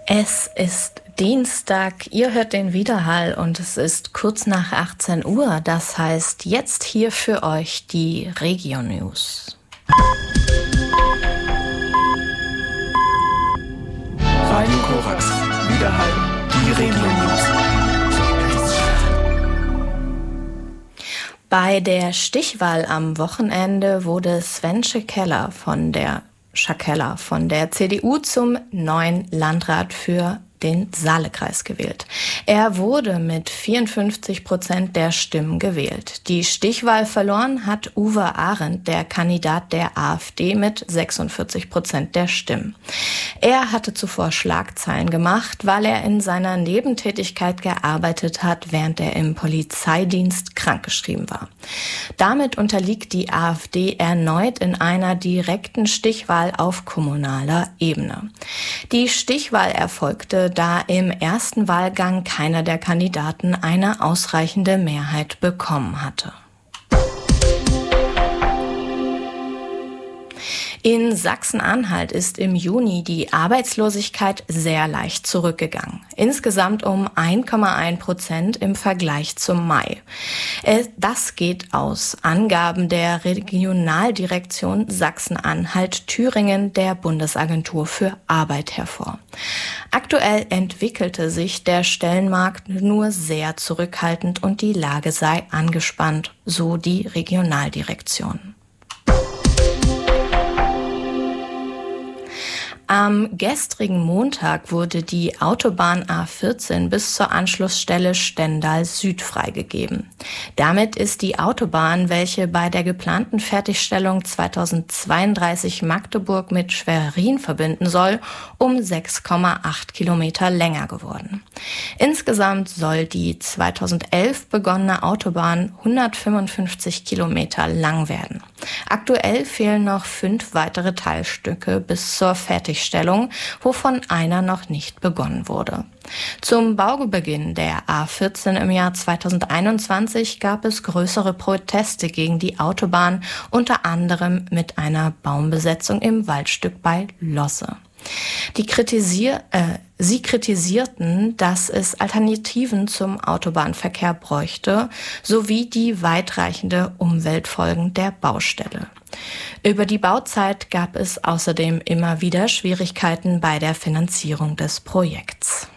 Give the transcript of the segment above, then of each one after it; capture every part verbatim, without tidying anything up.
Es ist Dienstag, ihr hört den Widerhall und es ist kurz nach achtzehn Uhr. Das heißt, jetzt hier für euch die Regio-News. Radio Korax, Widerhall, die Regio-News. Bei der Stichwahl am Wochenende wurde Sven Schakella von der Schakella von der C D U zum neuen Landrat für den Saalekreis gewählt. Er wurde mit vierundfünfzig Prozent der Stimmen gewählt. Die Stichwahl verloren hat Uwe Arendt, der Kandidat der AfD, mit sechsundvierzig Prozent der Stimmen. Er hatte zuvor Schlagzeilen gemacht, weil er in seiner Nebentätigkeit gearbeitet hat, während er im Polizeidienst krankgeschrieben war. Damit unterliegt die AfD erneut in einer direkten Stichwahl auf kommunaler Ebene. Die Stichwahl erfolgte, da im ersten Wahlgang keiner der Kandidaten eine ausreichende Mehrheit bekommen hatte. In Sachsen-Anhalt ist im Juni die Arbeitslosigkeit sehr leicht zurückgegangen. Insgesamt um eins Komma eins Prozent im Vergleich zum Mai. Das geht aus Angaben der Regionaldirektion Sachsen-Anhalt-Thüringen der Bundesagentur für Arbeit hervor. Aktuell entwickelte sich der Stellenmarkt nur sehr zurückhaltend und die Lage sei angespannt, so die Regionaldirektion. Am gestrigen Montag wurde die Autobahn A vierzehn bis zur Anschlussstelle Stendal Süd freigegeben. Damit ist die Autobahn, welche bei der geplanten Fertigstellung zweitausendzweiunddreißig Magdeburg mit Schwerin verbinden soll, um sechs Komma acht Kilometer länger geworden. Insgesamt soll die zweitausendelf begonnene Autobahn hundertfünfundfünfzig Kilometer lang werden. Aktuell fehlen noch fünf weitere Teilstücke bis zur Fertigstellung, wovon einer noch nicht begonnen wurde. Zum Baubeginn der A vierzehn im Jahr zweitausendeinundzwanzig gab es größere Proteste gegen die Autobahn, unter anderem mit einer Baumbesetzung im Waldstück bei Losse. Die kritisier, äh, sie kritisierten, dass es Alternativen zum Autobahnverkehr bräuchte, sowie die weitreichende Umweltfolgen der Baustelle. Über die Bauzeit gab es außerdem immer wieder Schwierigkeiten bei der Finanzierung des Projekts.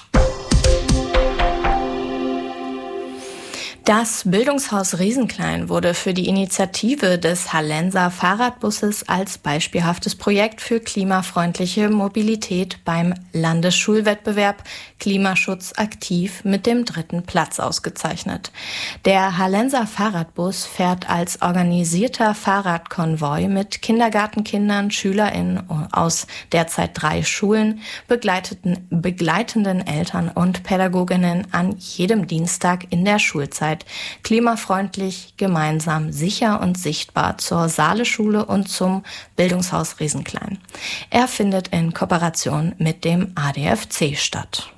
Das Bildungshaus Riesenklein wurde für die Initiative des Hallenser Fahrradbusses als beispielhaftes Projekt für klimafreundliche Mobilität beim Landesschulwettbewerb Klimaschutz aktiv mit dem dritten Platz ausgezeichnet. Der Hallenser Fahrradbus fährt als organisierter Fahrradkonvoi mit Kindergartenkindern, SchülerInnen aus derzeit drei Schulen, begleiteten, begleitenden Eltern und Pädagoginnen an jedem Dienstag in der Schulzeit klimafreundlich, gemeinsam, sicher und sichtbar zur Saaleschule und zum Bildungshaus Riesenklein. Er findet in Kooperation mit dem A D F C statt.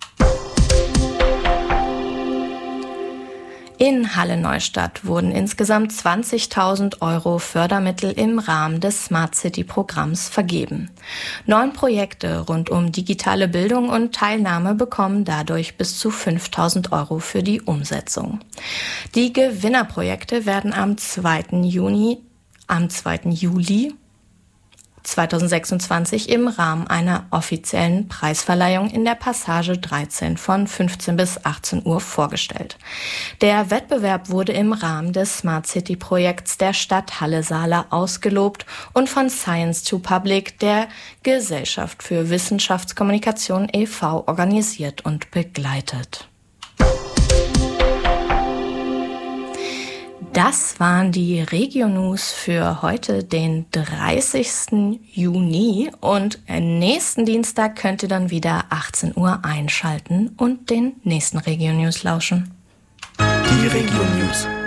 In Halle-Neustadt wurden insgesamt zwanzigtausend Euro Fördermittel im Rahmen des Smart City-Programms vergeben. Neun Projekte rund um digitale Bildung und Teilnahme bekommen dadurch bis zu fünftausend Euro für die Umsetzung. Die Gewinnerprojekte werden am zweiten Juni, am zweiten Juli zweitausendsechsundzwanzig im Rahmen einer offiziellen Preisverleihung in der Passage dreizehn von fünfzehn bis achtzehn Uhr vorgestellt. Der Wettbewerb wurde im Rahmen des Smart City Projekts der Stadt Halle-Saale ausgelobt und von Science to Public, der Gesellschaft für Wissenschaftskommunikation e V, organisiert und begleitet. Das waren die Regio-News für heute, den dreißigsten Juni. Und nächsten Dienstag könnt ihr dann wieder achtzehn Uhr einschalten und den nächsten Regio-News lauschen. Die Regio-News.